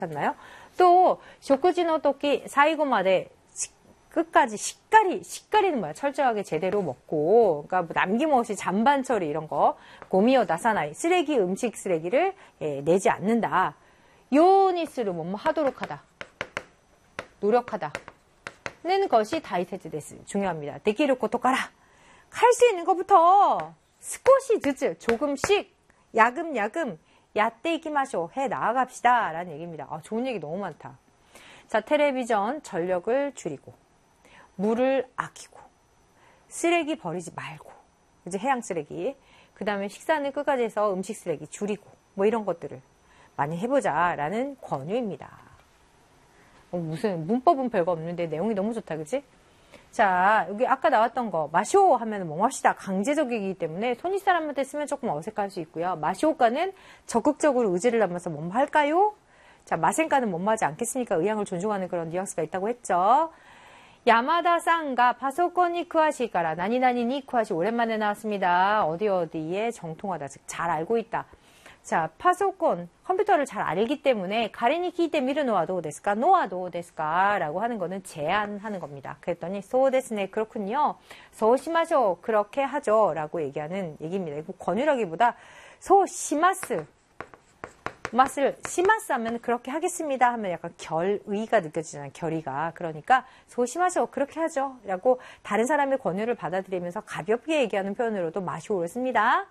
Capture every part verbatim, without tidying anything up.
잖아요. 또 쇼쿠지노 토끼 사이고마데 끝까지 식가리, 식가리는 뭐야? 철저하게 제대로 먹고, 그러니까 뭐 남김없이 잔반 처리 이런 거, 고미오 나사나이, 쓰레기, 음식 쓰레기를 예, 내지 않는다. 요니스를 뭐뭐 하도록 하다. 노력하다. 는 것이 다이세츠 데스. 중요합니다. 데키르 코토카라. 할 수 있는 것부터 스코시 즈즈, 조금씩, 야금야금, 야떼 이키마쇼, 해 나아갑시다. 라는 얘기입니다. 아, 좋은 얘기 너무 많다. 자, 텔레비전 전력을 줄이고, 물을 아끼고, 쓰레기 버리지 말고, 이제 해양 쓰레기, 그 다음에 식사는 끝까지 해서 음식 쓰레기 줄이고, 뭐 이런 것들을 많이 해보자라는 권유입니다. 어, 무슨 문법은 별거 없는데 내용이 너무 좋다, 그치? 자, 여기 아까 나왔던 거, 마쇼 하면 뭐 합시다. 강제적이기 때문에 손이 사람한테 쓰면 조금 어색할 수 있고요. 마쇼가는 적극적으로 의지를 담아서 뭐 할까요? 자, 마센가는 뭐 하지 않겠습니까? 의향을 존중하는 그런 뉘앙스가 있다고 했죠. 야마다상가 파소콘이 쿠아시까라 나니나니니 쿠아시 오랜만에 나왔습니다. 어디 어디에 정통하다, 즉 잘 알고 있다. 자, 파소콘 컴퓨터를 잘 알기 때문에 가리니 키이테 미르 노아도 데스까 노아도 데스까 라고 하는 거는 제안하는 겁니다. 그랬더니 소데스네 그렇군요. 소시마쇼 그렇게 하죠 라고 얘기하는 얘기입니다. 이거 권유라기보다 소시마스 맛을 심하스 하면 그렇게 하겠습니다 하면 약간 결의가 느껴지잖아요. 결의가. 그러니까 소심하셔 그렇게 하죠 라고 다른 사람의 권유를 받아들이면서 가볍게 얘기하는 표현으로도 마쇼를 씁니다.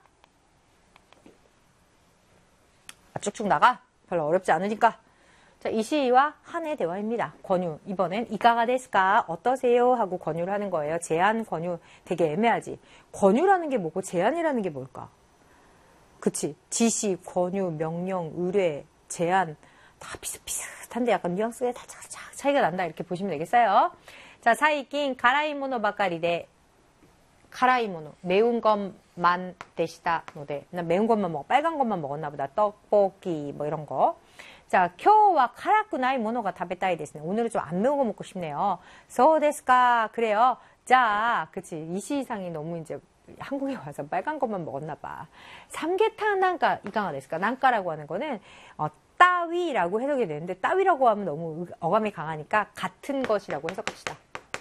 쭉쭉 나가. 별로 어렵지 않으니까. 자, 이시이와 한의 대화입니다. 권유. 이번엔 이가가 데스까? 어떠세요? 하고 권유를 하는 거예요. 제안, 권유 되게 애매하지. 권유라는 게 뭐고 제안이라는 게 뭘까? 그치. 지시, 권유, 명령, 의뢰, 제안 다 비슷비슷한데 약간 뉘앙스가 다 차이가 난다 이렇게 보시면 되겠어요. 자, 사이킨 가라이모노 바까리데 가라이모노 매운 것만 대시다 노데 나 매운 것만 먹어. 빨간 것만 먹었나 보다. 떡볶이 뭐 이런 거. 자, 쿄와 카라쿠나이 모노가 타베타이 데스네. 오늘은 좀 안 매운 거 먹고 싶네요. 소데스까? 그래요. 자, 그치. 이시상이 너무 이제 한국에 와서 빨간 것만 먹었나 봐. 삼계탕 난가 이강화 됐을까? 난가라고 하는 거는 어, 따위라고 해석이 되는데 따위라고 하면 너무 어감이 강하니까 같은 것이라고 해석합시다.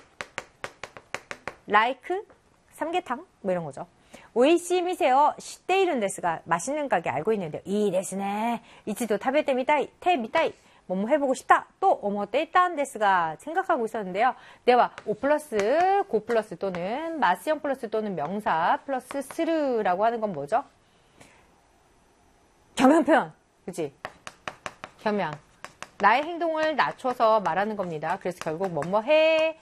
like 삼계탕 뭐 이런 거죠. 오이시 미세요. 시테이른 데스가 맛있는 가게 알고 있는데 이 데스네. 이치도 타베테 미타이 테 미타이 뭐뭐 해보고 싶다. 또 어머때 있다는 데스가 생각하고 있었는데요. 네와 오 플러스 고 플러스 또는 마스형 플러스 또는 명사 플러스 스르라고 하는 건 뭐죠? 겸양 표현. 그치? 겸양. 나의 행동을 낮춰서 말하는 겁니다. 그래서 결국 뭐뭐 해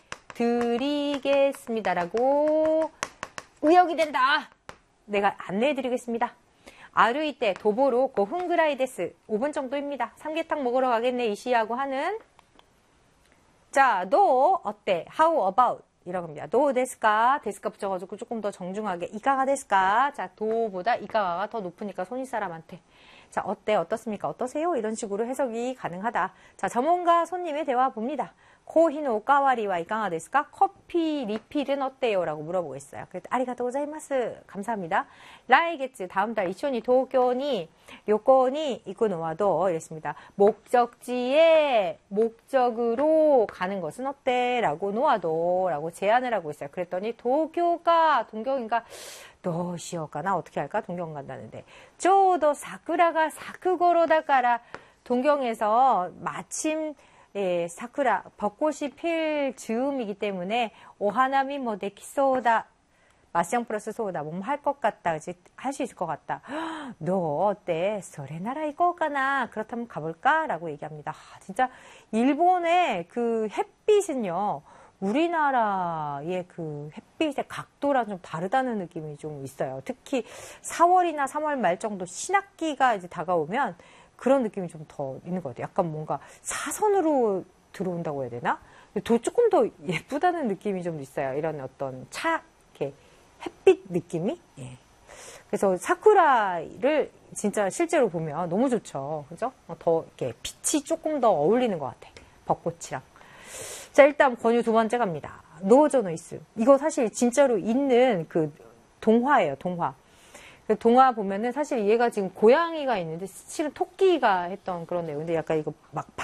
드리겠습니다라고 의역이 된다. 내가 안내해드리겠습니다. 아루이 때 도보로 고훈 그라이 데스 오 분 정도입니다. 삼계탕 먹으러 가겠네 이시하고 하는. 자, 너 어때? How about? 이라고 합니다. 도 데스까? 데스까 붙여가지고 조금 더 정중하게 이가가 데스까? 자, 도보다 이가가 더 높으니까 손윗 사람한테. 자, 어때? 어떻습니까? 어떠세요? 이런 식으로 해석이 가능하다. 자, 전문가 손님의 대화 봅니다. 코히노 오카와리와 이강화 데스까? 커피 리필은 어때요? 라고 물어보고 있어요. 그래서 아리가또 고자이마스. 감사합니다. 라이게츠 다음 달 이초니 도쿄니 요코니 이쿠노와도 이랬습니다. 목적지에 목적으로 가는 것은 어때? 라고 노와도 라고 제안을 하고 있어요. 그랬더니 도쿄가 동경인가? 도시오까나 어떻게 할까? 동경 간다는데. 쪼도 사쿠라가 사쿠고로다까라 동경에서 마침 예, 사쿠라, 벚꽃이 필 즈음이기 때문에 오하나미 뭐 데키소다, 마시형 플러스 소다, 뭐 할 것 같다, 할 수 있을 것 같다. 너 어때? 소레나라 이거까나? 그렇다면 가볼까? 라고 얘기합니다. 아, 진짜 일본의 그 햇빛은요, 우리나라의 그 햇빛의 각도랑 좀 다르다는 느낌이 좀 있어요. 특히 사월이나 삼월 말 정도 신학기가 이제 다가오면 그런 느낌이 좀 더 있는 것 같아요. 약간 뭔가 사선으로 들어온다고 해야 되나? 도 조금 더 예쁘다는 느낌이 좀 있어요. 이런 어떤 차, 이렇게 햇빛 느낌이? 예. 그래서 사쿠라를 진짜 실제로 보면 너무 좋죠. 그죠? 더 이렇게 빛이 조금 더 어울리는 것 같아. 벚꽃이랑. 자, 일단 권유 두 번째 갑니다. 노조노이스. 이거 사실 진짜로 있는 그 동화예요, 동화. 그 동화 보면은 사실 얘가 지금 고양이가 있는데 실은 토끼가 했던 그런 내용인데 약간 이거 막